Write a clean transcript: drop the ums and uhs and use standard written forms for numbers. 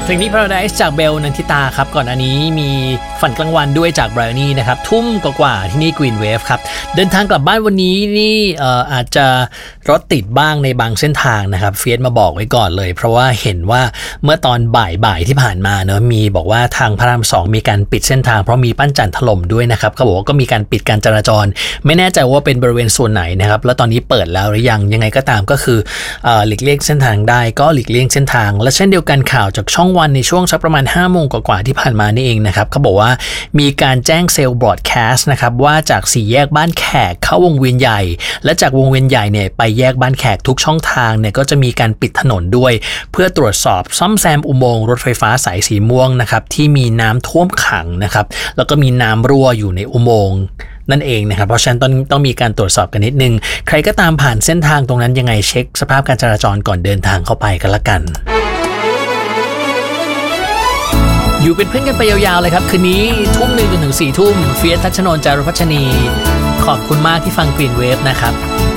ลงนี้ Paradise จากเบลนันทิตาครับก่อนอันนี้มีฝันกลางวันด้วยจากไบรนี่นะครับทุ่มกว่าที่นี่ Green Wave ครับเดินทางกลับบ้านวันนี้นี่อาจจะรถติดบ้างในบางเส้นทางนะครับเฟียสมาบอกไว้ก่อนเลยเพราะว่าเห็นว่าเมื่อตอนบ่ายที่ผ่านมาเนอะมีบอกว่าทางพระราม2มีการปิดเส้นทางเพราะมีปั้นจันทร์ถล่มด้วยนะครับเขาบอกว่าก็มีการปิดการจราจรไม่แน่ใจว่าเป็นบริเวณส่วนไหนนะครับแล้วตอนนี้เปิดแล้วหรือยังไงก็ตามก็คือหลีกเลี่ยงเส้นทางได้ก็หลีกเลี่ยงเส้นทางและเช่นเดียวกันข่าวจากช่องวันในช่วงสักประมาณ 5 โมงกว่าที่ผ่านมานี่เองนะครับเขาบอกว่ามีการแจ้งเซลล์บรอดแคสต์นะครับว่าจาก4แยกบ้านแขกเข้าวงเวียนใหญ่และจากวงเวียนใหญ่เนี่ยไปแยกบ้านแขกทุกช่องทางเนี่ยก็จะมีการปิดถนนด้วยเพื่อตรวจสอบซ่อมแซมอุโมงค์รถไฟฟ้าสายสีม่วงนะครับที่มีน้ำท่วมขังนะครับแล้วก็มีน้ำรั่วอยู่ในอุโมงค์นั่นเองนะครับเพราะฉะนั้นต้องมีการตรวจสอบกันนิดนึงใครก็ตามผ่านเส้นทางตรงนั้นยังไงเช็คสภาพการจราจรก่อนเดินทางเข้าไปกันละกันอยู่เป็นเพื่อนกันไปยาวๆเลยครับคืนนี้ทุ่ม 1 จนถึง 4 ทุ่มเฟียส ทัชนนท์ จารุพัชนีขอบคุณมากที่ฟัง Green Wave นะครับ